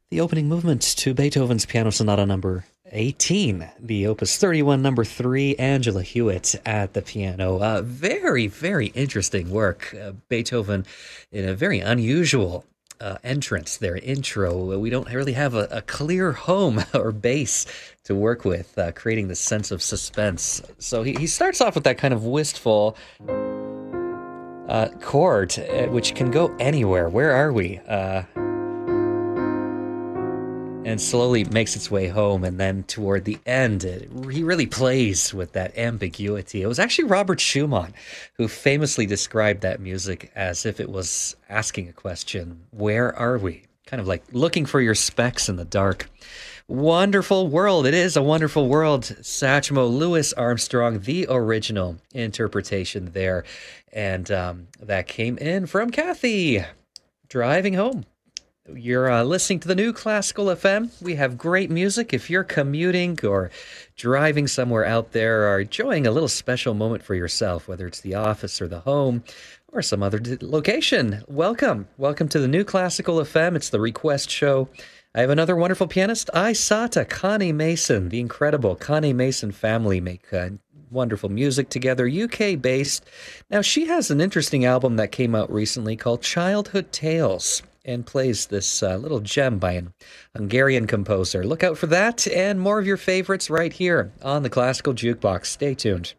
The opening movement to Beethoven's Piano Sonata number 18, the Opus 31, number 3, Angela Hewitt at the piano. Very, very interesting work. Beethoven in a very unusual entrance, their intro. We don't really have a clear home or base to work with, creating this sense of suspense. So he starts off with that kind of wistful chord, which can go anywhere. Where are we? And slowly makes its way home, and then toward the end, he really plays with that ambiguity. It was actually Robert Schumann who famously described that music as if it was asking a question, where are we? Kind of like looking for your specks in the dark. Wonderful world. It is a wonderful world. Satchmo, Louis Armstrong, the original interpretation there. And that came in from Kathy, driving home. You're listening to the New Classical FM. We have great music. If you're commuting or driving somewhere out there or enjoying a little special moment for yourself, whether it's the office or the home or some other location, welcome. Welcome to the New Classical FM. It's the Request Show. I have another wonderful pianist, Isata Connie Mason. The incredible Connie Mason family make wonderful music together, UK-based. Now, she has an interesting album that came out recently called Childhood Tales, and plays this little gem by an Hungarian composer. Look out for that and more of your favorites right here on the Classical Jukebox. Stay tuned.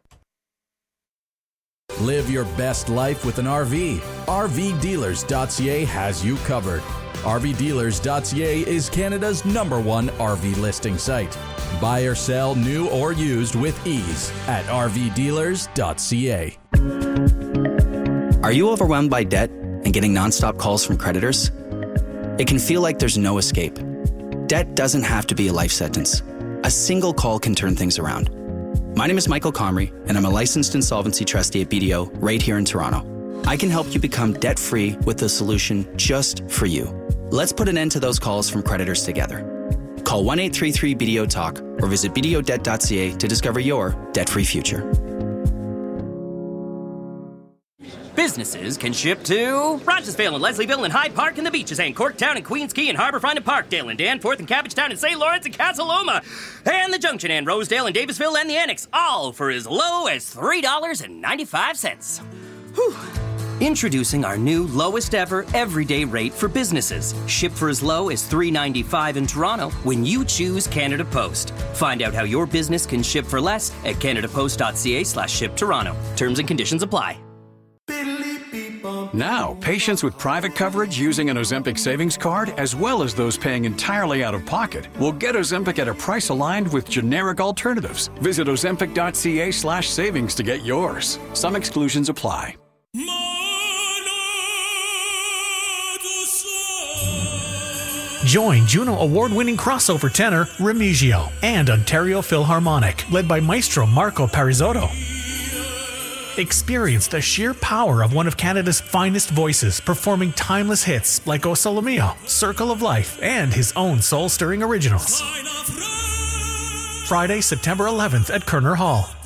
Live your best life with an RV. RVdealers.ca has you covered. RVdealers.ca is Canada's #1 RV listing site. Buy or sell new or used with ease at RVdealers.ca. Are you overwhelmed by debt and getting nonstop calls from creditors? It can feel like there's no escape. Debt doesn't have to be a life sentence. A single call can turn things around. My name is Michael Comrie, and I'm a licensed insolvency trustee at BDO right here in Toronto. I can help you become debt-free with a solution just for you. Let's put an end to those calls from creditors together. Call 1-833-BDO-TALK or visit bdodebt.ca to discover your debt-free future. Businesses can ship to Rochesville and Leslieville and Hyde Park and the Beaches and Corktown and Queens Quay and Harbourfront and Parkdale and Danforth and Cabbagetown and St. Lawrence and Casa Loma and the Junction and Rosedale and Davisville and the Annex, all for as low as $3.95. Whew. Introducing our new lowest ever everyday rate for businesses. Ship for as low as $3.95 in Toronto when you choose Canada Post. Find out how your business can ship for less at canadapost.ca/shiptoronto. Terms and conditions apply. Now, patients with private coverage using an Ozempic savings card, as well as those paying entirely out of pocket, will get Ozempic at a price aligned with generic alternatives. Visit ozempic.ca/savings to get yours. Some exclusions apply. Join Juno Award-winning crossover tenor Remigio and Ontario Philharmonic, led by Maestro Marco Parisotto. Experience the sheer power of one of Canada's finest voices, performing timeless hits like O Sole Mio, Circle of Life, and his own soul-stirring originals. Friday, September 11th at Kerner Hall.